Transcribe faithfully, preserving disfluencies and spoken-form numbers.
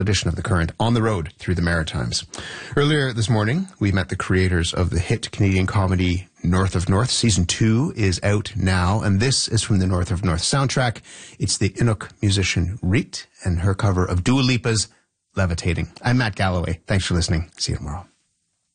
edition of The Current, on the road through the Maritimes. Earlier this morning, we met the creators of the hit Canadian comedy North of North. Season two is out now, and this is from the North of North soundtrack. It's the Inuk musician Reet and her cover of Dua Lipa's Levitating. I'm Matt Galloway. Thanks for listening. See you tomorrow.